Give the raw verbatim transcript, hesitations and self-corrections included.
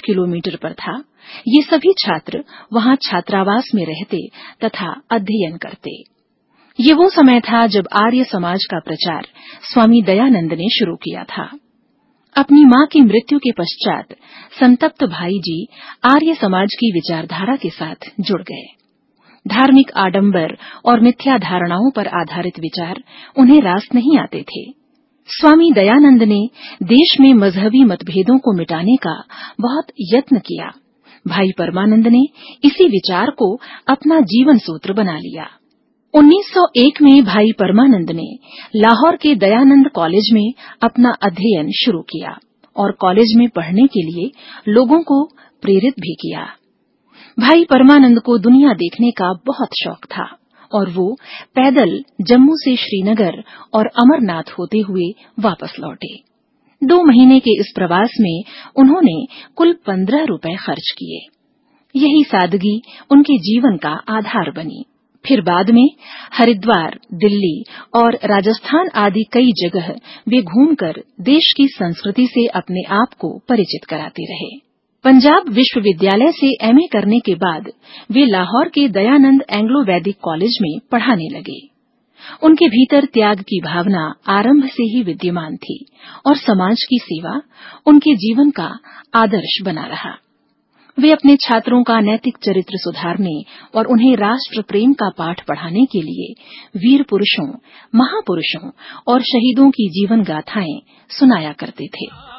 Kilometre पर था। ये सभी छात्र वहां छात्रावास में रहते तथा अध्ययन करते। ये वो समय था जब आर्य समाज का प्रचार स्वामी दयानंद ने शुरू किया था। अपनी मां की मृत्यु के पश्चात संतप्त भाई जी आर्य समाज की विचारधारा के साथ जुड़ गए। धार्मिक आडंबर और मिथ्या धारणाओं पर आधारित विचार उन्हें रास नहीं आते थे। स्वामी दयानंद ने देश में मजहबी मतभेदों को मिटाने का बहुत यत्न किया। भाई परमानंद ने इसी विचार को अपना जीवन सूत्र बना लिया। उन्नीस सौ एक में भाई परमानंद ने लाहौर के दयानंद कॉलेज में अपना अध्ययन शुरू किया और कॉलेज में पढ़ने के लिए लोगों को प्रेरित भी किया। भाई परमानंद को दुनिया देखने का बहुत शौक था और वो पैदल जम्मू से श्रीनगर और अमरनाथ होते हुए वापस लौटे। दो महीने के इस प्रवास में उन्होंने कुल पंद्रह रुपए खर्च किए। यही सादगी उनके जीवन का आधार बनी। फिर बाद में हरिद्वार, दिल्ली और राजस्थान आदि कई जगह वे घूमकर देश की संस्कृति से अपने आप को परिचित कराते रहे। पंजाब विश्वविद्यालय से एमए करने के बाद वे लाहौर के दयानंद एंग्लो वैदिक कॉलेज में पढ़ाने लगे। उनके भीतर त्याग की भावना आरंभ से ही विद्यमान थी और समाज की सेवा उनके जीवन का आदर्श बना रहा। वे अपने छात्रों का नैतिक चरित्र सुधारने और उन्हें राष्ट्र प्रेम का पाठ पढ़ाने के लिए वीर पुरुषों, महापुरुषों और शहीदों की जीवन गाथाएं सुनाया करते थे।